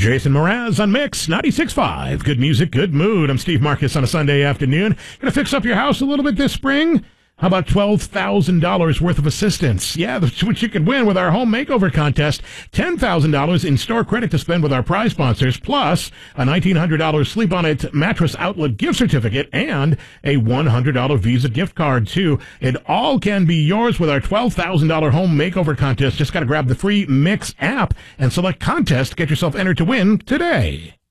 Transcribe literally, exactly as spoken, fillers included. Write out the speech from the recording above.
Jason Mraz on Mix ninety-six point five. Good music, good mood. I'm Steve Marcus on a Sunday afternoon. Gonna fix up your house a little bit this spring? How about twelve thousand dollars worth of assistance? Yeah, that's what you could win with our home makeover contest. ten thousand dollars in store credit to spend with our prize sponsors, plus a nineteen hundred dollars Sleep On It Mattress Outlet gift certificate and a one hundred dollars Visa gift card, too. It all can be yours with our twelve thousand dollars home makeover contest. Just got to grab the free Mix app and select contest to get yourself entered to win today.